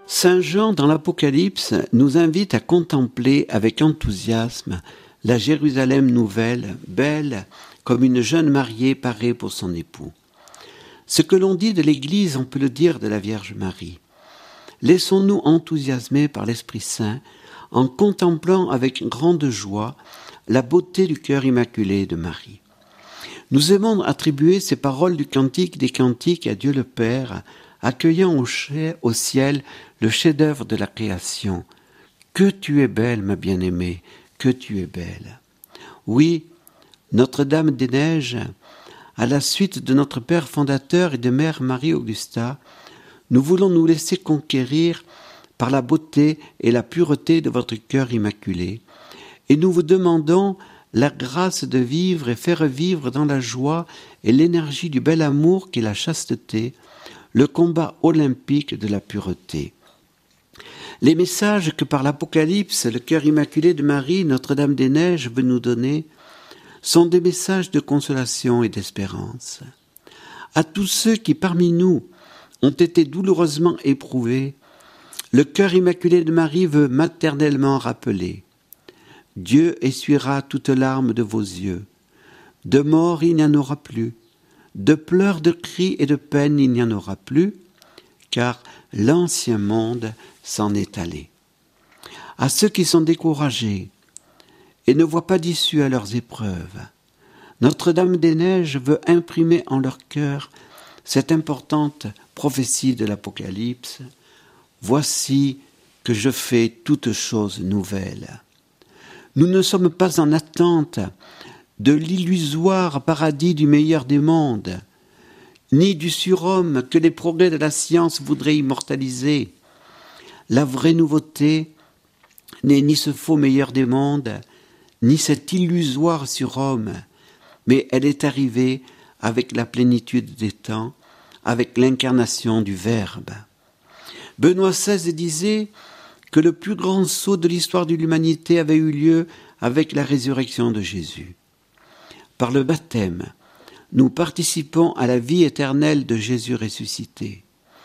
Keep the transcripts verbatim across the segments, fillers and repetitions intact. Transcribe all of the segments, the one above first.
Saint Jean, dans l'Apocalypse, nous invite à contempler avec enthousiasme la Jérusalem nouvelle, belle comme une jeune mariée parée pour son époux. Ce que l'on dit de l'Église, on peut le dire de la Vierge Marie. Laissons-nous enthousiasmer par l'Esprit Saint en contemplant avec grande joie la beauté du cœur immaculé de Marie. Nous aimons attribuer ces paroles du Cantique des Cantiques à Dieu le Père, accueillant au, ch- au ciel le chef-d'œuvre de la création. Que tu es belle, ma bien-aimée, que tu es belle. Oui, Notre-Dame-des-Neiges, à la suite de notre Père fondateur et de Mère Marie-Augusta, nous voulons nous laisser conquérir par la beauté et la pureté de votre cœur immaculé, et nous vous demandons la grâce de vivre et faire vivre dans la joie et l'énergie du bel amour qu'est la chasteté, le combat olympique de la pureté. Les messages que par l'Apocalypse, le cœur immaculé de Marie, Notre-Dame-des-Neiges, veut nous donner, sont des messages de consolation et d'espérance. À tous ceux qui, parmi nous, ont été douloureusement éprouvés, le cœur immaculé de Marie veut maternellement rappeler « Dieu essuiera toute larme de vos yeux. De mort il n'y en aura plus. De pleurs, de cris et de peines il n'y en aura plus, car l'ancien monde s'en est allé. » À ceux qui sont découragés et ne voient pas d'issue à leurs épreuves, Notre-Dame-des-Neiges veut imprimer en leur cœur cette importante prophétie de l'Apocalypse. « Voici que je fais toutes choses nouvelles. » Nous ne sommes pas en attente de l'illusoire paradis du meilleur des mondes, ni du surhomme que les progrès de la science voudraient immortaliser. La vraie nouveauté n'est ni ce faux meilleur des mondes, ni cet illusoire surhomme, mais elle est arrivée avec la plénitude des temps, avec l'incarnation du Verbe. Benoît seize disait que le plus grand saut de l'histoire de l'humanité avait eu lieu avec la résurrection de Jésus. Par le baptême, nous participons à la vie éternelle de Jésus ressuscité.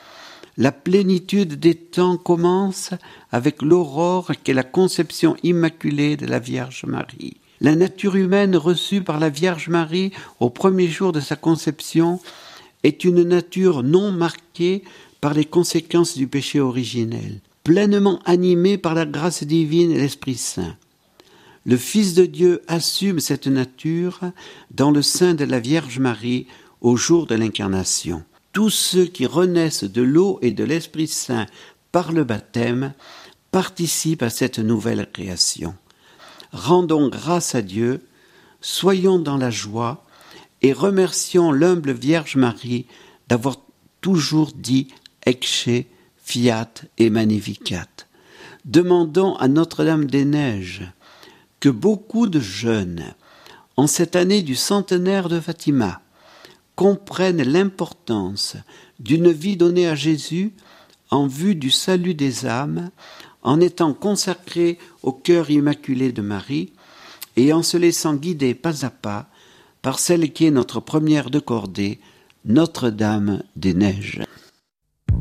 La plénitude des temps commence avec l'aurore qu'est la conception immaculée de la Vierge Marie. La nature humaine reçue par la Vierge Marie au premier jour de sa conception est une nature non marquée par les conséquences du péché originel, pleinement animée par la grâce divine et l'Esprit Saint. Le Fils de Dieu assume cette nature dans le sein de la Vierge Marie au jour de l'incarnation. Tous ceux qui renaissent de l'eau et de l'Esprit Saint par le baptême participent à cette nouvelle création. Rendons grâce à Dieu, soyons dans la joie et remercions l'humble Vierge Marie d'avoir toujours dit « Ecce fiat et magnificat ». Demandons à Notre-Dame-des-Neiges que beaucoup de jeunes, en cette année du centenaire de Fatima, comprennent l'importance d'une vie donnée à Jésus en vue du salut des âmes, en étant consacrés au cœur immaculé de Marie et en se laissant guider pas à pas par celle qui est notre première de cordée, Notre-Dame-des-Neiges.